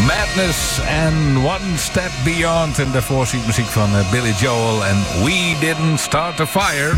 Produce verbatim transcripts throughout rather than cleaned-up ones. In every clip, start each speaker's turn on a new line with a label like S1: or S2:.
S1: Madness and One Step Beyond. En daarvoor ziet muziek van uh, Billy Joel en We Didn't Start a Fire.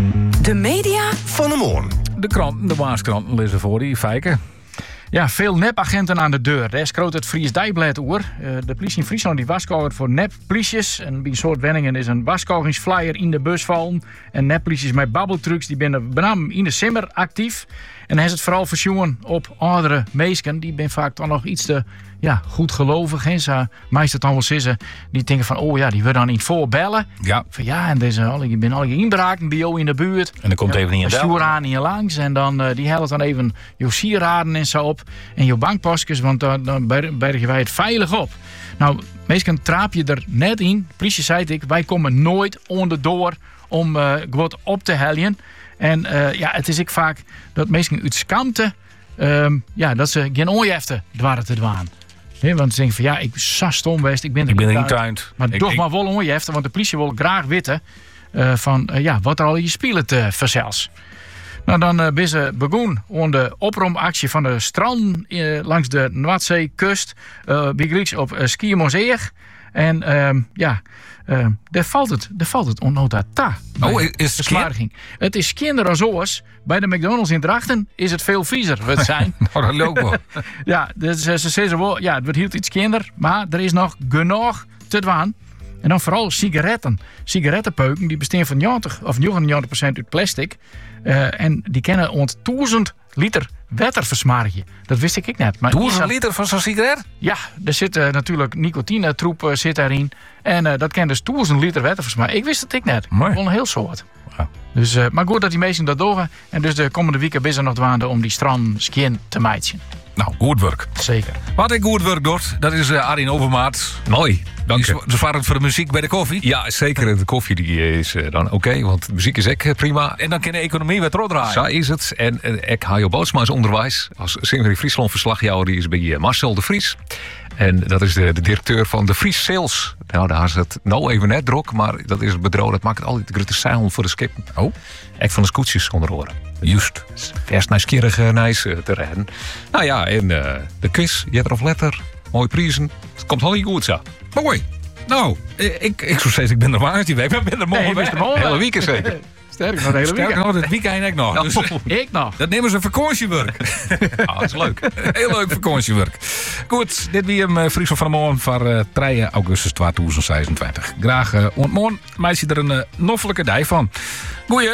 S2: De media
S3: van de morgen.
S1: De kranten, de waaskranten lezen voor die feiken. Ja, veel nepagenten aan de deur. Daar schroot het Fries Dijblad oer. Uh, de politie in Friesland die waskogert voor neppolities. En bij een soort wenningen is een waskogingsflyer in de bus vallen. En neppolities met babbeltrucs die binnen benam in de simmer actief. En dan is het vooral verzoen op oudere meesken. Die ben vaak dan nog iets te ja, goed gelovig. En ze meestal dan wel zissen. Die denken van, oh ja, die willen dan in voorbellen. Ja. Van ja, en deze, je bent al je inbraken bij jou in de buurt.
S4: En dan komt
S1: ja,
S4: even niet in
S1: een stuur aan hier langs. En dan uh, die helpt dan even je sieraden en zo op. En je bankpostjes, want dan, dan bergen wij het veilig op. Nou, meestal traap je er net in. Politie zei ik, wij komen nooit onder door om uh, wat op te heljen. En uh, ja, het is ik vaak dat mensen uit schaamte, um, ja, dat ze geen onjefte dwarren te dwaan. He, want ze denken van ja, ik ben zo stom geweest, ik ben er
S4: Ik ben er
S1: niet
S4: niet tuind.
S1: Maar
S4: ik,
S1: toch
S4: ik...
S1: maar wel onjefte, want de politie wil graag weten uh, van uh, ja, wat er al in je spelen te verzels. Nou, dan uh, ben ze begonnen aan de opromactie van de strand uh, langs de Noordzeekust. Uh, bij Grieks op uh, Schiermonnikoog. En uh, ja, uh, daar valt het, daar valt het onnota ta.
S4: Oh, is het
S1: beschadiging. Het is kinder als oors. Bij de McDonald's in Drachten is het veel viezer wat zijn.
S4: Nou, dat loopt wel.
S1: Ja, dus ze zeggen wel, ja, het wordt heel iets kinder, maar er is nog genoeg te dwaan. En dan vooral sigaretten. Sigarettenpeuken die bestaan van negentig of negenennegentig procent uit plastic. Uh, en die kennen ont duizend liter water versmaken. Dat wist ik net. Maar
S4: duizend liter van zo'n sigaret?
S1: Ja, er zit uh, natuurlijk nicotinetroep uh, zit daarin. En uh, dat kan dus duizend liter water versmaken. Ik wist het ik net.
S4: Mooi.
S1: Wel een heel soort.
S4: Wow.
S1: Dus, uh, maar goed dat die mensen dat doen. En dus de komende weken bezig nog dwaande om die strand skin te meidjen.
S4: Nou, goed werk.
S1: Zeker.
S4: Wat ik goed werk doet, dat is uh, Arjen Overmaat.
S5: Mooi, dank je.
S4: Ze varen voor de muziek bij de koffie.
S5: Ja, zeker. De koffie die is uh, dan oké, okay, want de muziek is ook prima.
S4: En dan kan de economie weer terugdraaien.
S5: Zo is het. En uh, ik ga je Bootsma's onderwijs. Als Singeri Friesland verslagjouwer die is bij uh, Marcel de Vries. En dat is de, de directeur van de Fries Sales. Nou, daar is het nou even net druk, maar dat is het bedrijf. Dat maakt altijd de grote zeil voor de skip.
S4: Oh.
S5: Ik van de scootjes onder oren.
S4: Juist.
S5: Eerst nieuwsgierig uh, nice uh, te rijden. Nou ja, en uh, de quiz, Jetter of Letter, mooie prijzen. Het komt heel goed zo.
S4: Mooi. Nou, ik, ik zou zeggen, ik ben er waar die week. Maar ik ben er morgen
S1: Nee,
S4: bij.
S1: de morgen.
S5: Hele weekend zeker.
S1: Sterker nog, de hele
S4: Sterker
S1: weekend.
S4: nog, het weekend ik nog. Dus,
S1: Ik nog.
S4: dat nemen ze vakantiewerk.
S5: Ah, dat is leuk.
S4: Heel leuk vakantiewerk. Goed, dit wie hem uh, Friesland van de Morgen voor uh, drie augustus tweeduizend zesentwintig. Graag uh, ontmoen. Meisje er een uh, noffelijke dij van. Goeie.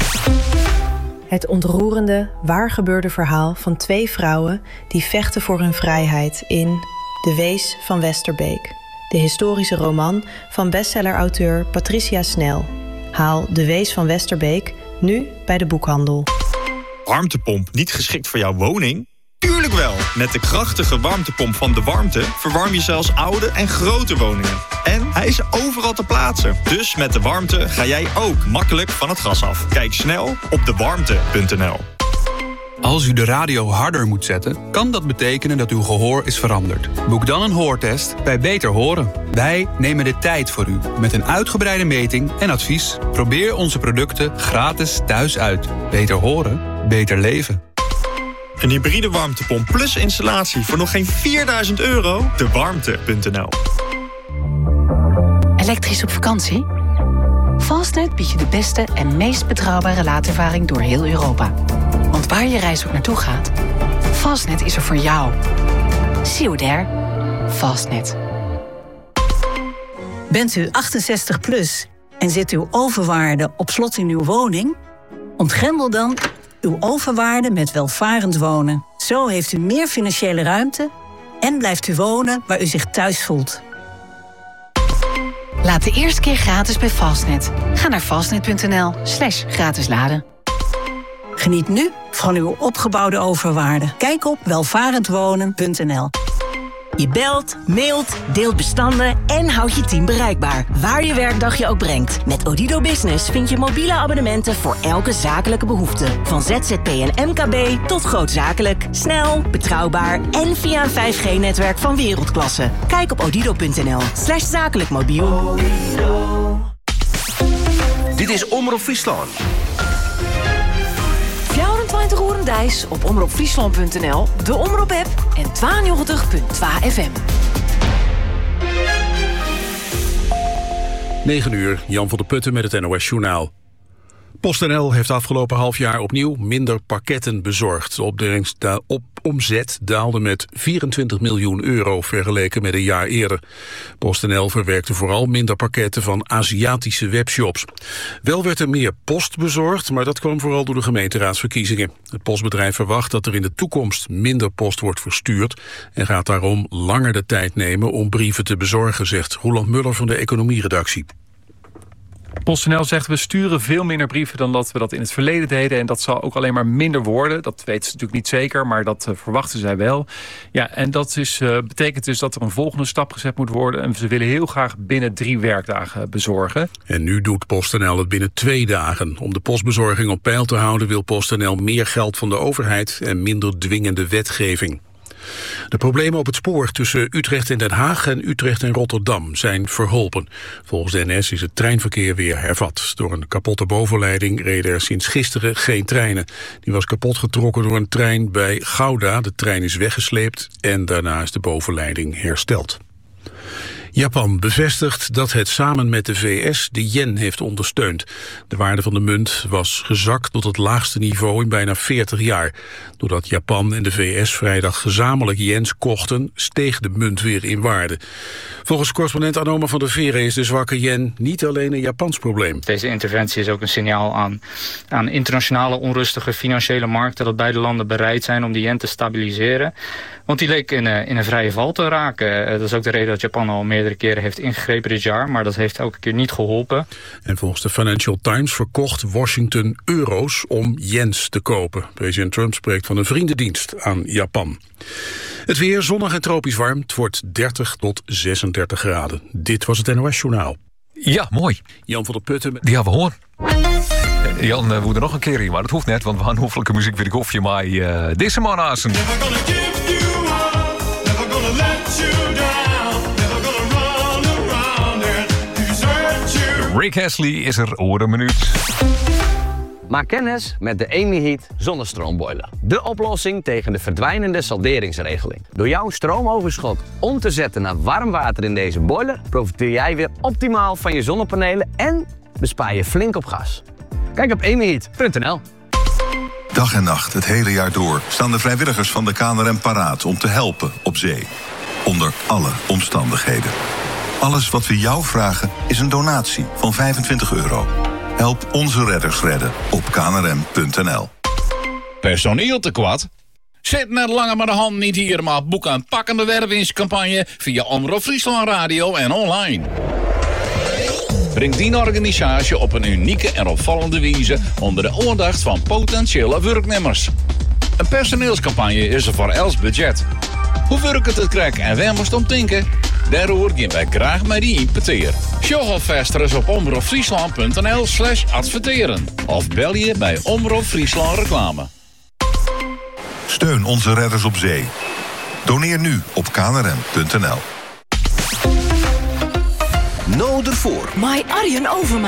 S6: Het ontroerende, waargebeurde verhaal van twee vrouwen die vechten voor hun vrijheid in De Wees van Westerbeek. De historische roman van bestseller-auteur Patricia Snel. Haal De Wees van Westerbeek nu bij de boekhandel.
S3: Warmtepomp niet geschikt voor jouw woning? Tuurlijk wel! Met de krachtige warmtepomp van De Warmte verwarm je zelfs oude en grote woningen. En hij is overal te plaatsen. Dus met De Warmte ga jij ook makkelijk van het gas af. Kijk snel op de warmte punt n l.
S7: Als u de radio harder moet zetten, kan dat betekenen dat uw gehoor is veranderd. Boek dan een hoortest bij Beter Horen. Wij nemen de tijd voor u met een uitgebreide meting en advies. Probeer onze producten gratis thuis uit. Beter horen, beter leven.
S3: Een hybride warmtepomp plus installatie voor nog geen vierduizend euro? de warmte punt n l.
S2: Elektrisch op vakantie? Fastnet biedt je de beste en meest betrouwbare laadervaring door heel Europa. Want waar je reis ook naartoe gaat, Fastnet is er voor jou. See you there. Fastnet.
S8: Bent u achtenzestig plus en zit uw overwaarde op slot in uw woning? Ontgrendel dan uw overwaarde met welvarend wonen. Zo heeft u meer financiële ruimte en blijft u wonen waar u zich thuis voelt.
S2: Laat de eerste keer gratis bij Fastnet. Ga naar fastnet punt n l slash gratis laden.
S8: Geniet nu van uw opgebouwde overwaarde. Kijk op welvarendwonen punt n l.
S9: Je belt, mailt, deelt bestanden en houdt je team bereikbaar. Waar je werkdag je ook brengt. Met Odido Business vind je mobiele abonnementen voor elke zakelijke behoefte. Van Z Z P en M K B tot grootzakelijk. Snel, betrouwbaar en via een vijf G netwerk van wereldklasse. Kijk op odido punt n l slash zakelijk mobiel.
S10: Dit is Omroep Friesland. vierentwintig uur dijs op omroep friesland punt n l, de Omroep-app en tweeënnegentig komma twee F M.
S11: negen uur, Jan van der Putten met het N O S-journaal. PostNL heeft afgelopen half jaar opnieuw minder pakketten bezorgd. De opbrengst da- op omzet daalde met vierentwintig miljoen euro vergeleken met een jaar eerder. PostNL verwerkte vooral minder pakketten van Aziatische webshops. Wel werd er meer post bezorgd, maar dat kwam vooral door de gemeenteraadsverkiezingen. Het postbedrijf verwacht dat er in de toekomst minder post wordt verstuurd en gaat daarom langer de tijd nemen om brieven te bezorgen, zegt Roland Muller van de economieredactie.
S12: PostNL zegt we sturen veel minder brieven dan dat we dat in het verleden deden. En dat zal ook alleen maar minder worden. Dat weten ze natuurlijk niet zeker, maar dat uh, verwachten zij wel. Ja, en dat is, uh, betekent dus dat er een volgende stap gezet moet worden. En ze willen heel graag binnen drie werkdagen bezorgen.
S11: En nu doet PostNL het binnen twee dagen. Om de postbezorging op peil te houden wil PostNL meer geld van de overheid en minder dwingende wetgeving. De problemen op het spoor tussen Utrecht en Den Haag en Utrecht en Rotterdam zijn verholpen. Volgens de N S is het treinverkeer weer hervat. Door een kapotte bovenleiding reden er sinds gisteren geen treinen. Die was kapot getrokken door een trein bij Gouda. De trein is weggesleept en daarna is de bovenleiding hersteld. Japan bevestigt dat het samen met de V S de yen heeft ondersteund. De waarde van de munt was gezakt tot het laagste niveau in bijna veertig jaar. Doordat Japan en de V S vrijdag gezamenlijk yens kochten, steeg de munt weer in waarde. Volgens correspondent Anoma van der Veren is de zwakke yen niet alleen een Japans probleem.
S13: Deze interventie is ook een signaal aan, aan internationale onrustige financiële markten dat beide landen bereid zijn om de yen te stabiliseren. Want die leek in, in een vrije val te raken. Dat is ook de reden dat Japan al meerdere keren heeft ingegrepen dit jaar, maar dat heeft elke keer niet geholpen.
S11: En volgens de Financial Times verkocht Washington euro's om yens te kopen. President Trump spreekt van een vriendendienst aan Japan. Het weer zonnig en tropisch warm. Het wordt dertig tot zesendertig graden. Dit was het N O S-journaal.
S5: Ja, mooi.
S11: Jan van der Putten.
S5: Die hebben we hoor. Jan, uh, we er nog een keer in, maar dat hoeft net, want we gaan hoffelijke muziek weer gofje maar uh, deze man azen. Rick Astley is er over een minuut.
S14: Maak kennis met de Emi-Heat zonnestroomboiler. De oplossing tegen de verdwijnende salderingsregeling. Door jouw stroomoverschot om te zetten naar warm water in deze boiler profiteer jij weer optimaal van je zonnepanelen en bespaar je flink op gas. Kijk op emi heat punt n l.
S15: Dag en nacht, het hele jaar door, staan de vrijwilligers van de K N R M paraat om te helpen op zee. Onder alle omstandigheden. Alles wat we jou vragen is een donatie van vijfentwintig euro. Help onze redders redden op k n r m punt n l.
S16: Personeel tekort? Zit net langer met de hand niet hier, maar boek een pakkende wervingscampagne via Omroep Friesland Radio en online. Breng die organisatie op een unieke en opvallende wijze onder de aandacht van potentiële werknemers. Een personeelscampagne is er voor Els budget. Hoe werkt het krijgen en waar moest om denken? Daarover gaan wij graag met die importeer. Show alvast eens op omroepfriesland punt n l slash adverteren. Of bel je bij Omroep Friesland Reclame.
S15: Steun onze redders op zee. Doneer nu op k n r m punt n l.
S10: No ervoor. My Arjen Overma.